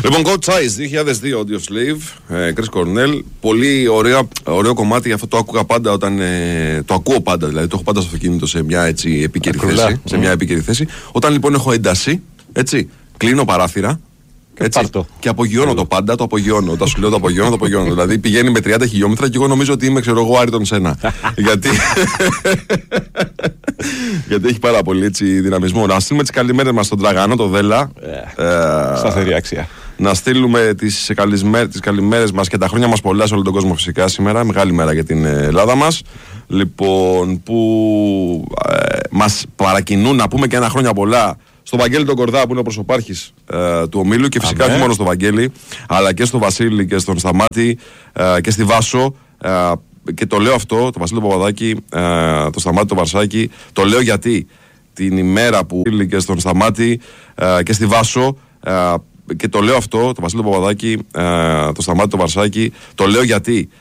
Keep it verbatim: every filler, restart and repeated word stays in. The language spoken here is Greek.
Λοιπόν, Coach Size δύο χιλιάδες δύο Audio Slave, ε, Chris Cornell. Πολύ ωραία, ωραίο κομμάτι. Αυτό το άκουγα πάντα όταν. Ε, το ακούω πάντα, δηλαδή το έχω πάντα στο αυτοκίνητο σε μια έτσι επίκαιρη θέση. Σε μια επίκαιρη θέση. Όταν λοιπόν έχω ένταση, έτσι, κλείνω παράθυρα. Έτσι, και απογειώνω το πάντα, το απογειώνω. Όταν σου λέω το απογειώνω, το απογειώνω. Δηλαδή πηγαίνει με τριάντα χιλιόμετρα και εγώ νομίζω ότι είμαι, ξέρω εγώ, Άρητον Σένα. Γιατί. Γιατί έχει πάρα πολύ έτσι, δυναμισμό. Να στείλουμε τις καλημέρες μας στον Τραγανό, το Δέλα. Ε, ε, σταθερή αξία. Να στείλουμε τις, καλημέρες, τις καλημέρες μας και τα χρόνια μας πολλά σε όλο τον κόσμο φυσικά σήμερα. Μεγάλη μέρα για την Ελλάδα μας. Λοιπόν, που ε, μας παρακινούν να πούμε και ένα χρόνια πολλά στον Βαγγέλη τον Κορδά που είναι ο προσωπάρχης ε, του ομίλου και φυσικά όχι μόνο στον Βαγγέλη αλλά και στον Βασίλη και στον Σταμάτη ε, και στη Βάσο ε, και το λέω αυτό, τον Βασίλη τον Παπαδάκη, ε, τον Σταμάτη τον Βαρσάκη, το λέω γιατί την ημέρα που και στον Σταμάτη ε, και στη Βάσο ε, και το λέω αυτό, τον Βασίλη τον Παπαδάκη, ε, τον Σταμάτη τον Βαρσάκη, το λέω γιατί